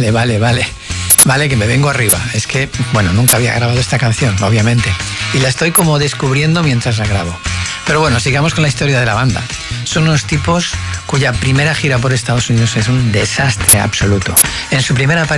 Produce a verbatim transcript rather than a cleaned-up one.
Vale, vale, vale. Vale, que me vengo arriba. Es que, bueno, nunca había grabado esta canción, obviamente. Y la estoy como descubriendo mientras la grabo. Pero bueno, sigamos con la historia de la banda. Son unos tipos cuya primera gira por Estados Unidos es un desastre absoluto. En su primera aparición